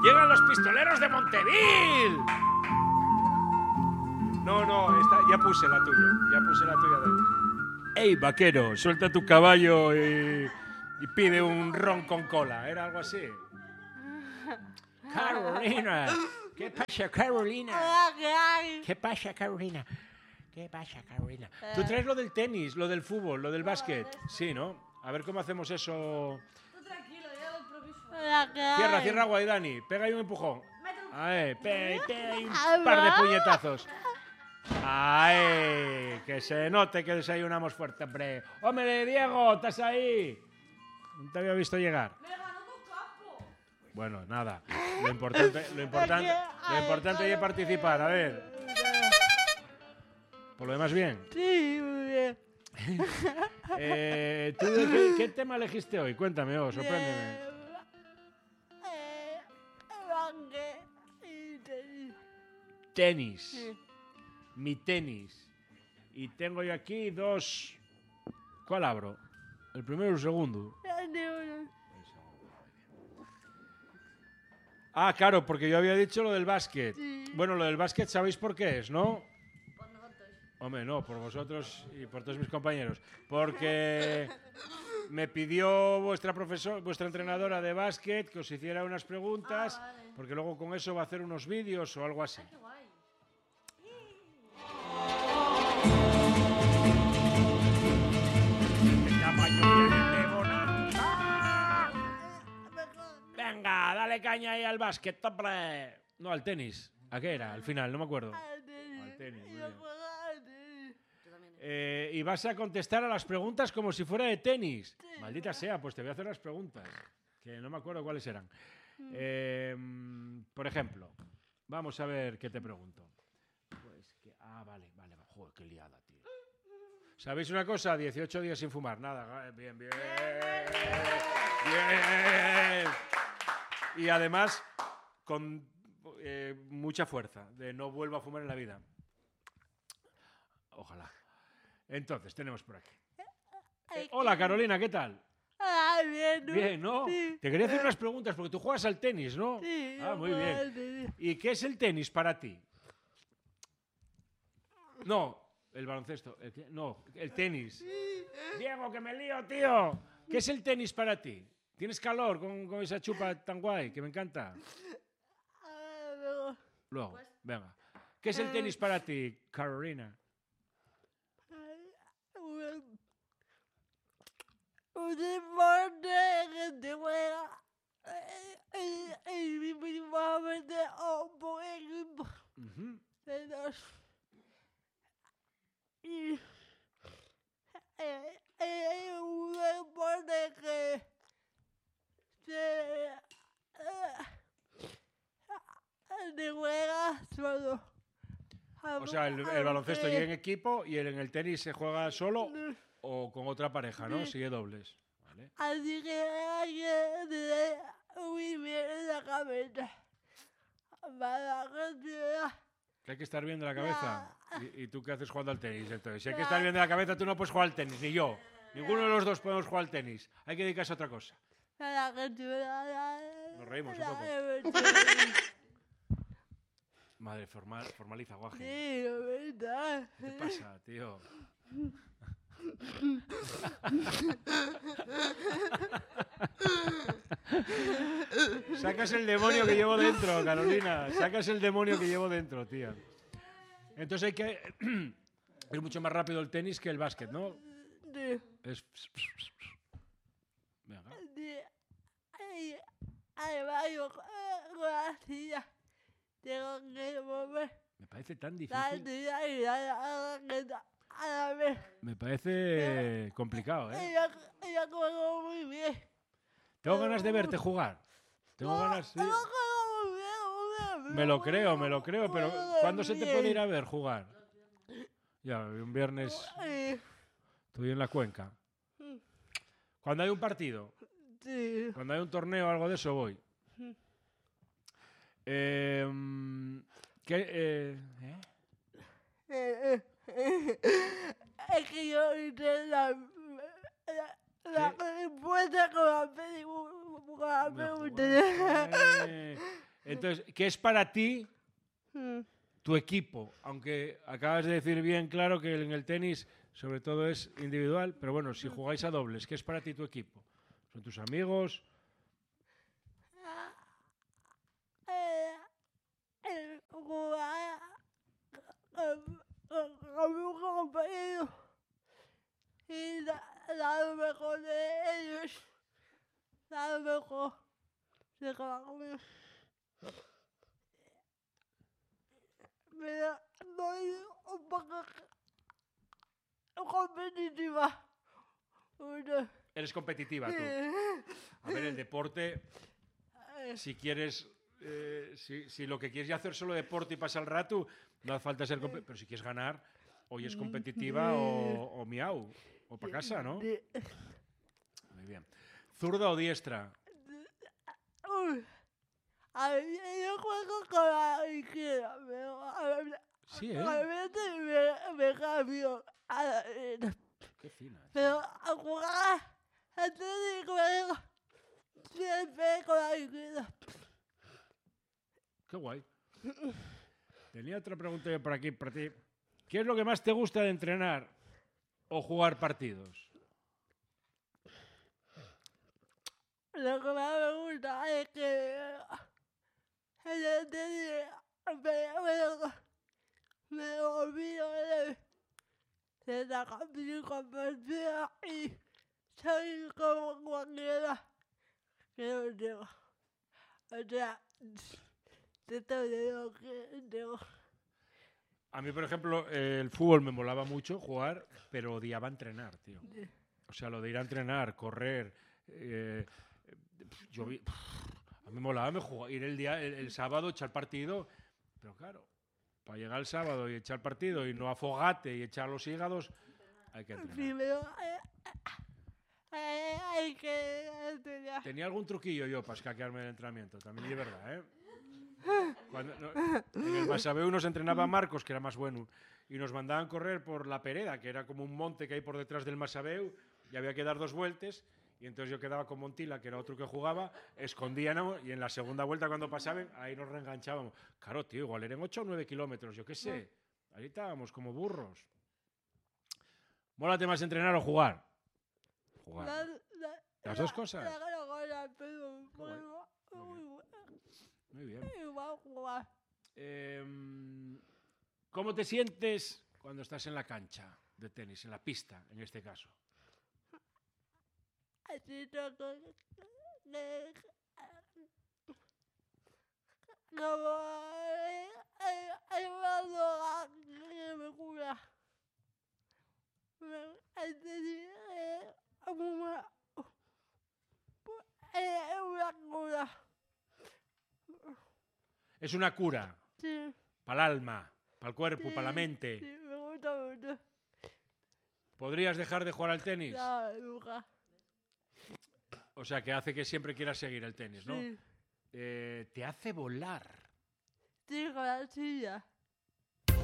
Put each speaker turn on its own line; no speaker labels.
¡Llegan los pistoleros de Monteville! No, ya puse la tuya. ¡Ey, vaquero! Suelta tu caballo y pide un ron con cola. ¿Era algo así? Carolina. ¿Qué pasa, Carolina? ¿Qué pasa, Carolina? Tú traes lo del tenis, lo del fútbol, lo del básquet. Sí, ¿no? A ver cómo hacemos eso.
Tú tranquilo, ya lo improviso.
Cierra, Guaidani. Pega ahí un empujón. Pega ahí un par de puñetazos. ¡Ay! Que se note que desayunamos fuerte, hombre. ¡Hombre, Diego! ¿Estás ahí? No te había visto llegar.
Me ganó con capo.
Bueno, nada. Lo importante es participar. A ver. Por lo demás, bien.
Sí, muy bien.
¿Tú qué tema elegiste hoy? Cuéntame, sorpréndeme. Tenis.
Sí.
Mi tenis. Y tengo yo aquí dos. ¿Cuál abro? ¿El primero o el segundo? Ah, claro, porque yo había dicho lo del básquet.
Sí.
Bueno, lo del básquet sabéis por qué es, ¿no?
Por nosotros.
Hombre, no, por vosotros y por todos mis compañeros. Porque me pidió vuestra entrenadora de básquet que os hiciera unas preguntas,
Ah, vale.
porque luego con eso va a hacer unos vídeos o algo así.
Qué guay.
Venga, dale caña ahí al básquet, hombre. No, al tenis. ¿A qué era? Al final, no me acuerdo. Al tenis, muy bien.
Tú también.
Y vas a contestar a las preguntas como si fuera de tenis. Maldita sea, pues te voy a hacer las preguntas, que no me acuerdo cuáles eran. Por ejemplo, vamos a ver qué te pregunto. Pues que, vale. Joder, qué liada, tío. ¿Sabéis una cosa? 18 días sin fumar, nada. Bien. Bien. Y además, con mucha fuerza, de no vuelvo a fumar en la vida. Ojalá. Entonces, tenemos por aquí. Hola, Carolina, ¿qué tal?
Bien, ¿no?
Bien, ¿no?
Sí.
Te quería hacer unas preguntas, porque tú juegas al tenis, ¿no?
Sí,
Muy bien. ¿Y qué es el tenis para ti? No, el baloncesto. No, el tenis. Diego, que me lío, tío. ¿Qué es el tenis para ti? ¿Tienes calor con esa chupa tan guay que me encanta? Luego, venga. ¿Qué es el tenis para ti, Carolina?
Un deporte que te juega individualmente o por equipo
Ujú.
de dos. Y un deporte que te juega solo.
O sea, el baloncesto llega en equipo y en el tenis se juega solo o con otra pareja, ¿no? Sigue dobles. ¿Vale?
Así que hay que tener muy bien en la cabeza. Para que sea.
Que hay que estar bien de la cabeza. ¿Y tú qué haces jugando al tenis? Entonces, si hay que estar bien de la cabeza, tú no puedes jugar al tenis, ni yo. Ninguno de los dos podemos jugar al tenis. Hay que dedicarse a otra cosa.
Para que sea.
Nos reímos un poco. Madre, formaliza, guaje.
Sí, la verdad.
¿Qué te pasa, tío? Sacas el demonio que llevo dentro, Carolina. Sacas el demonio que llevo dentro, tía. Entonces hay que... Es mucho más rápido el tenis que el básquet, ¿no?
Sí.
Es... Venga.
Además, yo con la silla tengo que mover
Me parece tan
la
difícil.
silla y la raqueta a la vez.
Me parece complicado, ¿eh?
Ella juega muy bien.
Tengo ganas de verte jugar. Tengo ganas... sí.
Ella juega muy bien.
Me lo creo, pero ¿cuándo se te puede ir a ver jugar? Ya, un viernes estoy en la cuenca. Cuando hay un partido,
Sí.
cuando hay un torneo o algo de eso, voy.
Es que yo hice la respuesta con la pregunta.
Entonces, ¿qué es para ti
Mm.
tu equipo? Aunque acabas de decir bien claro que en el tenis sobre todo es individual, pero bueno, si jugáis a dobles, ¿qué es para ti tu equipo? ¿Son tus amigos?
Jugar con mi compañero y dar lo mejor de ellos, dar lo mejor de cada uno. Pero soy un poco competitiva. Bueno,
Eres competitiva tú. A ver, el deporte, si quieres, si lo que quieres es hacer solo deporte y pasar el rato, no hace falta ser competitiva. Pero si quieres ganar, hoy es competitiva o miau, o para casa, ¿no? Muy bien. ¿Zurda o diestra?
A ver, yo juego con la izquierda, pero
Sí,
a veces me cambio a la derecha.
Qué fina.
Pero a jugar a tenis juego siempre con la izquierda.
Qué guay. Tenía otra pregunta yo por aquí para ti. ¿Qué es lo que más te gusta de entrenar o jugar partidos?
Lo que más me gusta es que en el tenis me olvido de la partida y soy como cualquiera que lo tenga. O sea, de todo lo que tengo.
A mí, por ejemplo, el fútbol me molaba mucho jugar, pero odiaba entrenar, tío. O sea, lo de ir a entrenar, correr. A mí me molaba ir el sábado, echar partido. Pero claro, para llegar el sábado y echar partido y no afogate y echar los hígados, hay que entrenar.
Primero hay que entrenar.
Tenía algún truquillo yo para escaquearme del entrenamiento, también es verdad, ¿eh? En el Masabeu nos entrenaba Marcos, que era más bueno, y nos mandaban correr por la Pereda, que era como un monte que hay por detrás del Masabeu, y había que dar 2 vueltas, y entonces yo quedaba con Montila, que era otro que jugaba, escondíamos, y en la segunda vuelta cuando pasaban, ahí nos reenganchábamos. Claro, tío, igual eran 8 o 9 kilómetros, yo qué sé. Ahí estábamos como burros. ¿Mólate más entrenar o jugar? Jugar. Las dos cosas. Muy bien. ¿Cómo te sientes cuando estás en la cancha de tenis, en la pista, en este caso? Es una cura.
Sí.
Para el alma, para el cuerpo, para la mente.
Sí, me gusta mucho.
¿Podrías dejar de jugar al tenis?
No, nunca.
O sea, que hace que siempre quieras seguir el tenis, ¿no?
Sí.
Te hace volar.
Sí, con la silla.